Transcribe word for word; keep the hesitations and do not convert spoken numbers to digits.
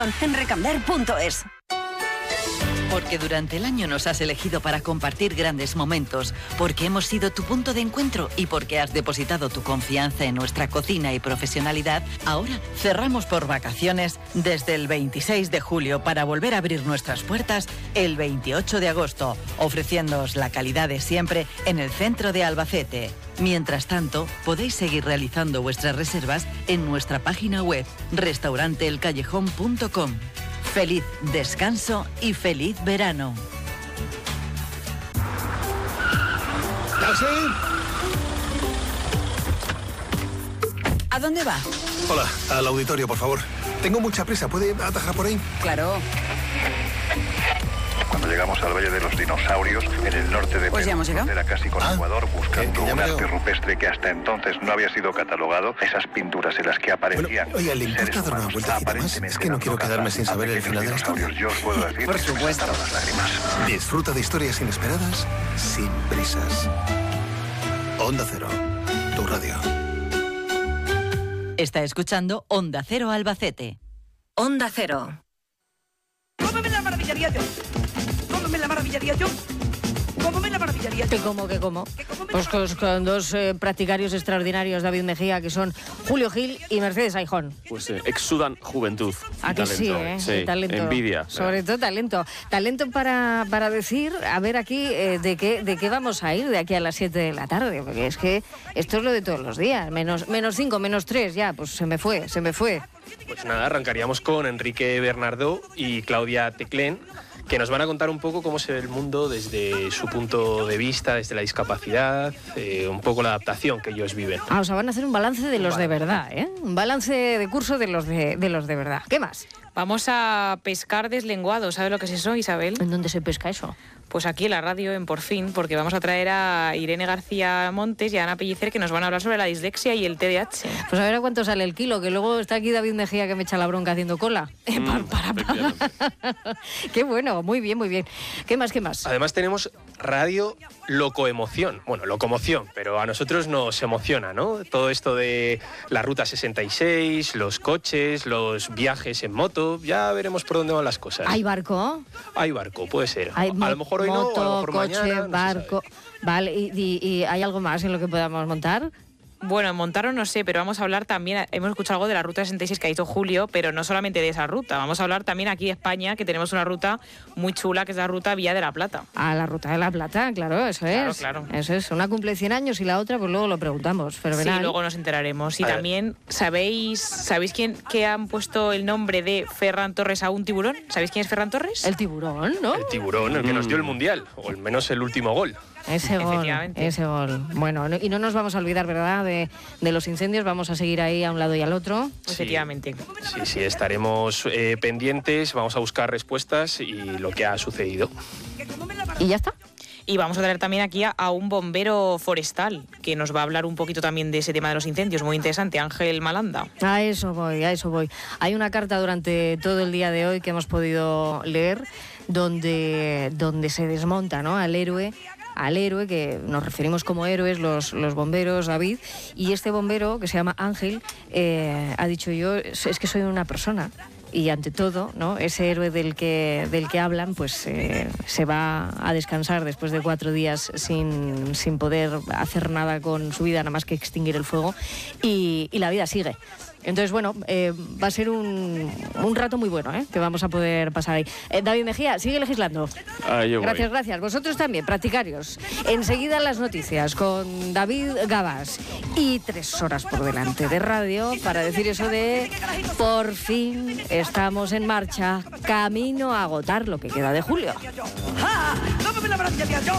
En recambiar punto es. Porque durante el año nos has elegido para compartir grandes momentos, porque hemos sido tu punto de encuentro y porque has depositado tu confianza en nuestra cocina y profesionalidad, ahora cerramos por vacaciones desde el veintiséis de julio para volver a abrir nuestras puertas el veintiocho de agosto, ofreciéndoos la calidad de siempre en el centro de Albacete. Mientras tanto, podéis seguir realizando vuestras reservas en nuestra página web restaurante el callejón punto com. Feliz descanso y feliz verano. ¿Taxi? ¿A dónde va? Hola, al auditorio, por favor. Tengo mucha prisa, ¿puede atajar por ahí? Claro. Cuando llegamos al Valle de los Dinosaurios, en el norte de Pues ya hemos llegado. era casi con Ah, Ecuador, buscando que- que ya un me arte veo. rupestre que hasta entonces no había sido catalogado, esas pinturas en las que aparecían Bueno, oiga, ¿le importa seres dar una humanos vueltecita más? aparentemente Es que no quiero dando quedarme caza sin a saber el pequeños final de la historia. dinosaurios. Yo os puedo decir Por que se me supuesto. saltaron las lágrimas. Disfruta de historias inesperadas sin prisas. Onda Cero, tu radio. Está escuchando Onda Cero Albacete. Onda Cero. ¿Cómo me la maravillaría yo? ¿Cómo me la maravillaría yo? ¿Cómo me la maravillaría ¿Qué yo? cómo, qué cómo? ¿Qué cómo me Pues la con, con dos eh, practicarios extraordinarios, David Mejía, que son Julio Gil y Mercedes Aijón. Pues eh, exudan juventud. ¿A y que talento. sí, eh? Sí, Y talento. envidia. Sobre todo talento. Talento para, para decir, a ver aquí, eh, de, qué, de qué vamos a ir de aquí a las siete de la tarde. Porque es que esto es lo de todos los días. Menos, menos cinco, menos tres, ya, pues se me fue, se me fue. Pues nada, arrancaríamos con Enrique Bernardó y Claudia Teclén, que nos van a contar un poco cómo se ve el mundo desde su punto de vista, desde la discapacidad, eh, un poco la adaptación que ellos viven. Ah, o sea, van a hacer un balance de los de verdad, ¿eh? Un balance de curso de los de, de los de verdad. ¿Qué más? Vamos a pescar deslenguados. ¿Sabes lo que es eso, Isabel? ¿En dónde se pesca eso? Pues aquí en la radio, en Por Fin, porque vamos a traer a Irene García Montes y a Ana Pellicer, que nos van a hablar sobre la dislexia y el T D A H. Pues a ver a cuánto sale el kilo, que luego está aquí David Mejía que me echa la bronca haciendo cola. Mm, para, para, para. efectivamente. Qué bueno, muy bien, muy bien. ¿Qué más, qué más? Además tenemos radio locoemoción, bueno, locomoción, pero a nosotros nos emociona, ¿no? Todo esto de la Ruta sesenta y seis, los coches, los viajes en moto, ya veremos por dónde van las cosas. ¿Hay barco? Hay barco, puede ser. ¿Hay a lo mejor hoy no, moto, a lo mejor coche, mañana, no se barco? Vale, y, y- y hay algo más en lo que podamos montar? Bueno, montaron no sé, pero vamos a hablar también, hemos escuchado algo de la Ruta sesenta y seis que ha dicho Julio, pero no solamente de esa ruta, vamos a hablar también aquí de España, que tenemos una ruta muy chula, que es la ruta Vía de la Plata. A la Ruta de la Plata, claro, eso Claro, es. claro. Eso es. Una cumple cien años y la otra, pues luego lo preguntamos. Fenomenal. Sí, luego nos enteraremos. Y A ver. también, ¿sabéis sabéis quién que han puesto el nombre de Ferran Torres a un tiburón? ¿Sabéis quién es Ferran Torres? El tiburón, ¿no? El tiburón, el que nos dio el Mundial, o al menos el último gol. Ese gol, Efectivamente. ese gol. Bueno, no- y no nos vamos a olvidar, ¿verdad?, de, de los incendios. Vamos a seguir ahí a un lado y al otro. Sí. Efectivamente. Sí, sí, estaremos eh, pendientes, vamos a buscar respuestas y lo que ha sucedido. Y ya está. Y vamos a traer también aquí a, a un bombero forestal, que nos va a hablar un poquito también de ese tema de los incendios, muy interesante, Ángel Malanda. A eso voy, a eso voy. Hay una carta durante todo el día de hoy que hemos podido leer donde, donde se desmonta, ¿no?, al héroe, al héroe, que nos referimos como héroes los, los bomberos, David, y este bombero, que se llama Ángel, eh, ha dicho: yo es es que soy una persona. Y ante todo, ¿no?, ese héroe del que, del que hablan, pues eh, se va a descansar después de cuatro días sin, sin poder hacer nada con su vida, nada más que extinguir el fuego, y, y la vida sigue. Entonces, bueno, eh, va a ser un, un rato muy bueno, ¿eh?, que vamos a poder pasar ahí. Eh, David Mejía, sigue legislando. Ah, yo voy. Gracias, gracias. Vosotros también, practicarios. Enseguida las noticias con David Gabas. Y tres horas por delante de radio para decir eso de: por fin estamos en marcha, camino a agotar lo que queda de julio. ¡Ah! ¿Cómo me la maravillaría yo?